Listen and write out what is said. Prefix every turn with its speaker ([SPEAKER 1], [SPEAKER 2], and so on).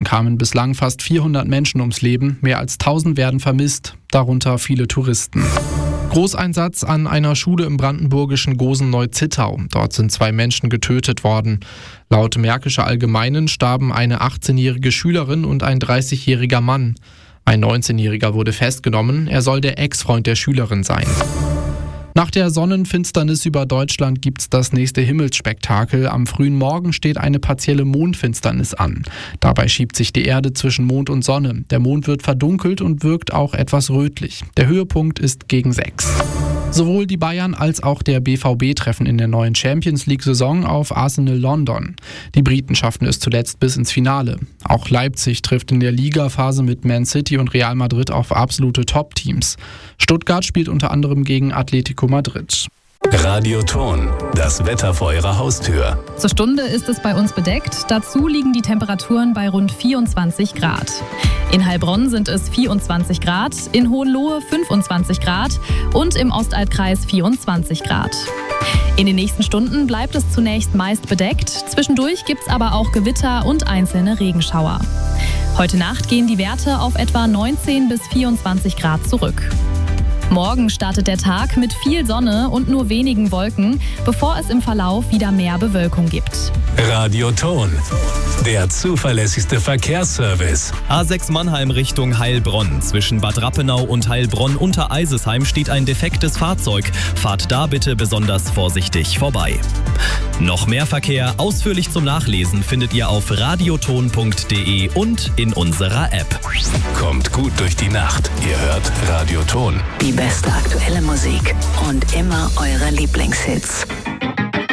[SPEAKER 1] kamen bislang fast 400 Menschen ums Leben, mehr als 1000 werden vermisst, darunter viele Touristen. Großeinsatz an einer Schule im brandenburgischen Gosen-Neu-Zittau. Dort sind 2 Menschen getötet worden. Laut Märkischer Allgemeinen starben eine 18-jährige Schülerin und ein 30-jähriger Mann. Ein 19-jähriger wurde festgenommen, er soll der Ex-Freund der Schülerin sein. Nach der Sonnenfinsternis über Deutschland gibt's das nächste Himmelsspektakel. Am frühen Morgen steht eine partielle Mondfinsternis an. Dabei schiebt sich die Erde zwischen Mond und Sonne. Der Mond wird verdunkelt und wirkt auch etwas rötlich. Der Höhepunkt ist gegen 6. Sowohl die Bayern als auch der BVB treffen in der neuen Champions-League-Saison auf Arsenal London. Die Briten schafften es zuletzt bis ins Finale. Auch Leipzig trifft in der Ligaphase mit Man City und Real Madrid auf absolute Top-Teams. Stuttgart spielt unter anderem gegen Atletico Madrid.
[SPEAKER 2] Radioton, das Wetter vor Ihrer Haustür.
[SPEAKER 3] Zur Stunde ist es bei uns bedeckt. Dazu liegen die Temperaturen bei rund 24 Grad. In Heilbronn sind es 24 Grad, in Hohenlohe 25 Grad und im Ostalbkreis 24 Grad. In den nächsten Stunden bleibt es zunächst meist bedeckt. Zwischendurch gibt es aber auch Gewitter und einzelne Regenschauer. Heute Nacht gehen die Werte auf etwa 19 bis 24 Grad zurück. Morgen startet der Tag mit viel Sonne und nur wenigen Wolken, bevor es im Verlauf wieder mehr Bewölkung gibt.
[SPEAKER 2] Radioton, der zuverlässigste Verkehrsservice.
[SPEAKER 4] A6 Mannheim Richtung Heilbronn. Zwischen Bad Rappenau und Heilbronn unter Eisesheim steht ein defektes Fahrzeug. Fahrt da bitte besonders vorsichtig vorbei. Noch mehr Verkehr ausführlich zum Nachlesen findet ihr auf radioton.de und in unserer App.
[SPEAKER 2] Kommt gut durch die Nacht. Ihr hört Radioton.
[SPEAKER 5] Die beste aktuelle Musik und immer eure Lieblingshits.